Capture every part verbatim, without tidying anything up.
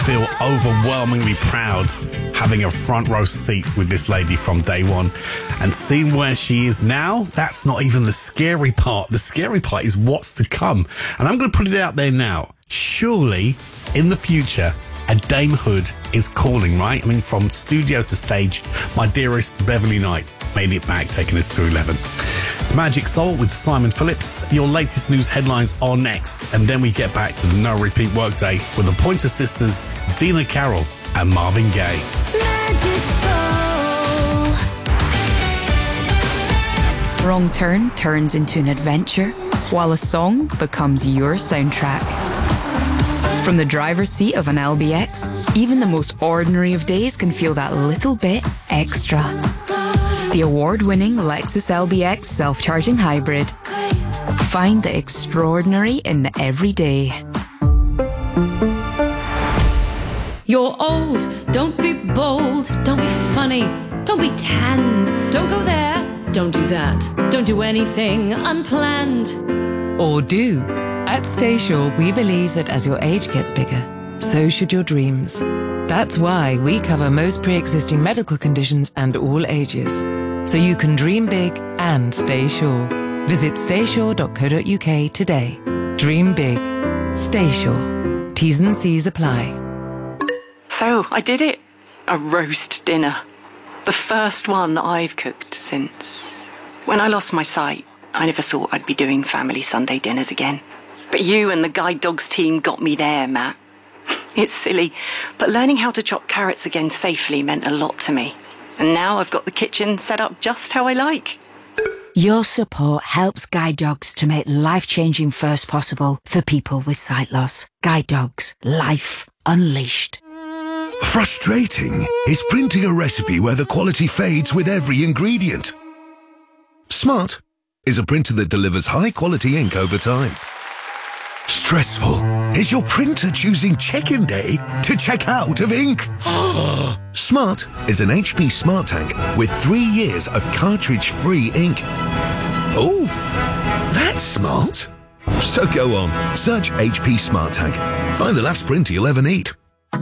feel overwhelmingly proud having a front row seat with this lady from day one. And seeing where she is now, that's not even the scary part. The scary part is what's to come. And I'm going to put it out there now. Surely, in the future, a Dame Hood is calling, right? I mean, from studio to stage, my dearest Beverly Knight made it back, taking us to eleven. It's Magic Soul with Simon Phillips. Your latest news headlines are next, and then we get back to the No Repeat Workday with the Pointer Sisters, Dina Carroll and Marvin Gaye. Magic Soul. Wrong turn turns into an adventure, while a song becomes your soundtrack. From the driver's seat of an L B X, even the most ordinary of days can feel that little bit extra. The award-winning Lexus L B X self-charging hybrid. Find the extraordinary in the everyday. You're old, don't be bold, don't be funny, don't be tanned, don't go there, don't do that, don't do anything unplanned. Or do. At Staysure, we believe that as your age gets bigger, so should your dreams. That's why we cover most pre-existing medical conditions and all ages. So you can dream big and stay sure. Visit staysure dot co dot uk today. Dream big. Stay sure. T's and C's apply. So, I did it. A roast dinner. The first one I've cooked since... When I lost my sight, I never thought I'd be doing family Sunday dinners again. But you and the Guide Dogs team got me there, Matt. It's silly, but learning how to chop carrots again safely meant a lot to me. And now I've got the kitchen set up just how I like. Your support helps Guide Dogs to make life-changing first possible for people with sight loss. Guide Dogs. Life unleashed. Frustrating is printing a recipe where the quality fades with every ingredient. Smart is a printer that delivers high-quality ink over time. Stressful is your printer choosing check-in day to check out of ink. Smart is an H P Smart Tank with three years of cartridge-free ink. Oh, that's smart. So go on, search H P Smart Tank. Find the last printer you'll ever need.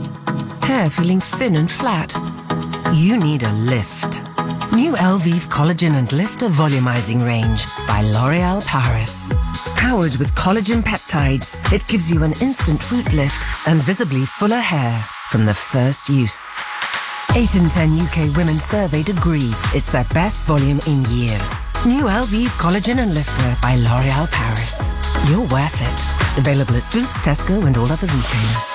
Hair feeling thin and flat? You need a lift. New Elvive Collagen and Lifter Volumizing Range by L'Oréal Paris. Powered with collagen peptides, it gives you an instant root lift and visibly fuller hair from the first use. eight in ten U K women surveyed agree it's their best volume in years. New Elvive Collagen and Lifter by L'Oréal Paris. You're worth it. Available at Boots, Tesco and all other retailers.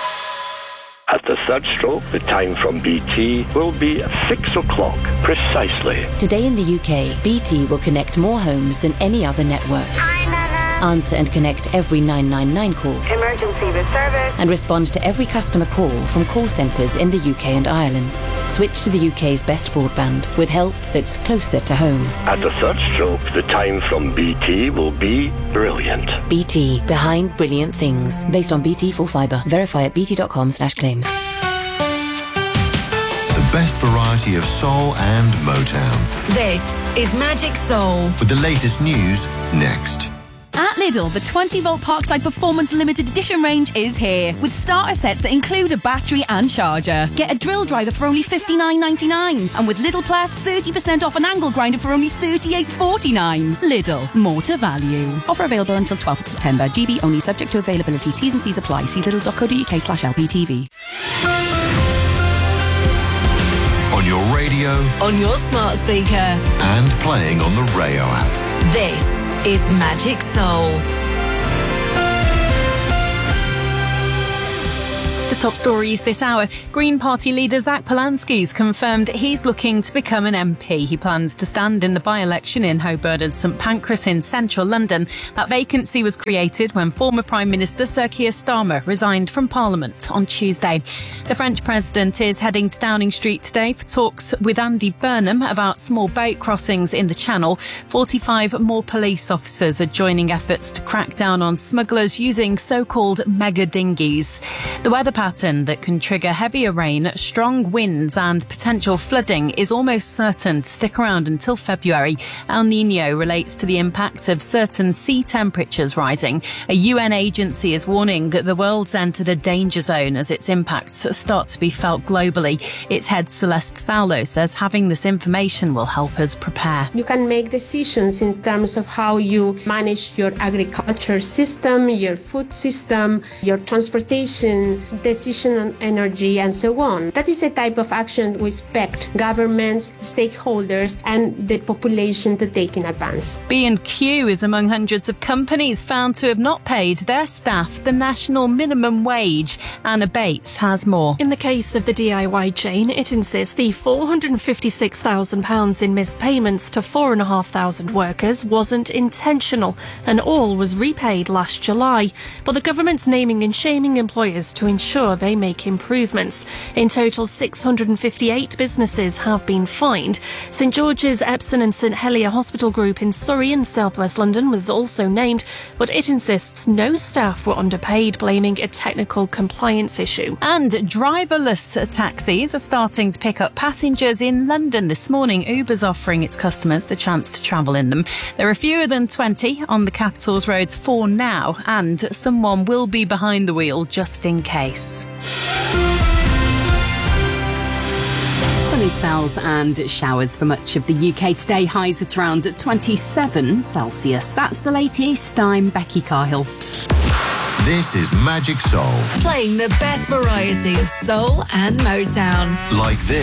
At the third stroke, the time from B T will be six o'clock precisely. Today in the U K, B T will connect more homes than any other network. Hi, Nana. Answer and connect every nine nine nine call. Emergency with service. And respond to every customer call from call centres in the U K and Ireland. Switch to the U K's best broadband with help that's closer to home. At the third stroke, the time from B T will be brilliant. B T, behind brilliant things. Based on B T full fibre. Verify at bt.com slash claims. The best variety of soul and Motown. This is Magic Soul. With the latest news next. At Lidl, the twenty volt Parkside Performance Limited Edition range is here, with starter sets that include a battery and charger. Get a drill driver for only fifty-nine ninety-nine, and with Lidl Plus, thirty percent off an angle grinder for only thirty-eight forty-nine. Lidl, more to value. Offer available until twelfth of September. G B only, subject to availability. T's and C's apply. See lidl dot co dot uk slash L P T V. On your radio, on your smart speaker, and playing on the Rayo app. This is Magic Soul. The top stories this hour. Green Party leader Zach Polanski's confirmed he's looking to become an M P. He plans to stand in the by-election in Holborn and St Pancras in central London. That vacancy was created when former Prime Minister Sir Keir Starmer resigned from Parliament on Tuesday. The French president is heading to Downing Street today for talks with Andy Burnham about small boat crossings in the Channel. forty-five more police officers are joining efforts to crack down on smugglers using so-called mega dinghies. The weather pattern pattern that can trigger heavier rain, strong winds and potential flooding is almost certain to stick around until February. El Niño relates to the impact of certain sea temperatures rising. A U N agency is warning that the world's entered a danger zone as its impacts start to be felt globally. Its head Celeste Saulo says having this information will help us prepare. You can make decisions in terms of how you manage your agriculture system, your food system, your transportation, decision on energy, and so on. That is the type of action we expect governments, stakeholders, and the population to take in advance. B and Q is among hundreds of companies found to have not paid their staff the national minimum wage. Anna Bates has more. In the case of the D I Y chain, it insists the four hundred fifty-six thousand pounds in missed payments to four thousand five hundred workers wasn't intentional and all was repaid last July. But the government's naming and shaming employers to ensure they make improvements. In total, six hundred fifty-eight businesses have been fined. St George's, Epsom and St Helier Hospital Group in Surrey and South West London was also named, but it insists no staff were underpaid, blaming a technical compliance issue. And driverless taxis are starting to pick up passengers in London this morning. Uber's offering its customers the chance to travel in them. There are fewer than twenty on the capital's roads for now, and someone will be behind the wheel just in case. Sunny spells and showers for much of the U K today. Highs at around twenty-seven Celsius. That's the latest. I'm Becky Cahill. This is Magic Soul. Playing the best variety of soul and Motown. Like this.